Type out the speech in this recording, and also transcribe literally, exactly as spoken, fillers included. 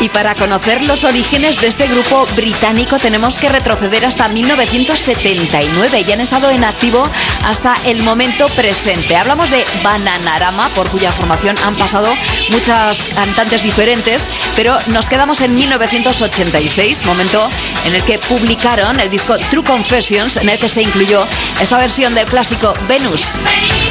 Y para conocer los orígenes de este grupo británico tenemos que retroceder hasta mil novecientos setenta y nueve y han estado en activo hasta el momento presente. Hablamos de Bananarama, por cuya formación han pasado muchas cantantes diferentes, pero nos quedamos en mil novecientos ochenta y seis, momento en el que publicaron el disco True Confessions, en el que se incluyó esta versión del clásico Venus.